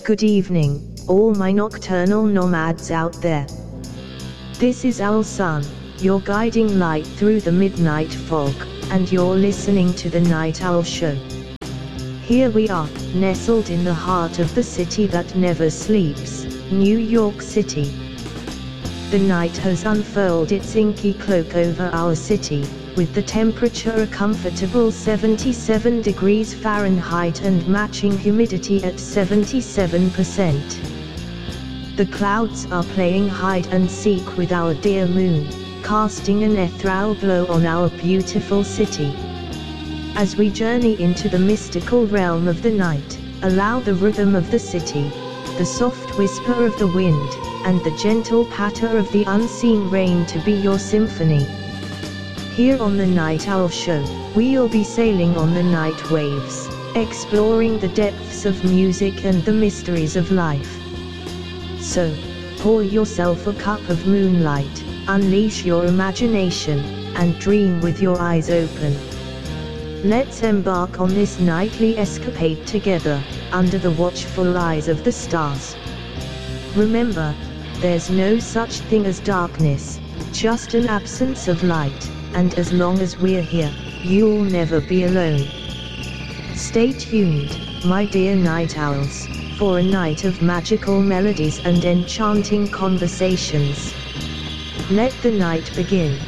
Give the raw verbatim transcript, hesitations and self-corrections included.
Good evening, all my nocturnal nomads out there. This is Owl Sun, your guiding light through the midnight fog, and you're listening to The Night Owl Show. Here we are, nestled in the heart of the city that never sleeps, New York City. The night has unfurled its inky cloak over our city, with the temperature a comfortable seventy-seven degrees Fahrenheit and matching humidity at seventy-seven percent. The clouds are playing hide and seek with our dear moon, casting an ethereal glow on our beautiful city. As we journey into the mystical realm of the night, allow the rhythm of the city, the soft whisper of the wind, and the gentle patter of the unseen rain to be your symphony. Here on The Night Owl Show, we'll be sailing on the night waves, exploring the depths of music and the mysteries of life. So, pour yourself a cup of moonlight, unleash your imagination, and dream with your eyes open. Let's embark on this nightly escapade together, under the watchful eyes of the stars. Remember, there's no such thing as darkness, just an absence of light. And as long as we're here, you'll never be alone. Stay tuned, my dear night owls, for a night of magical melodies and enchanting conversations. Let the night begin.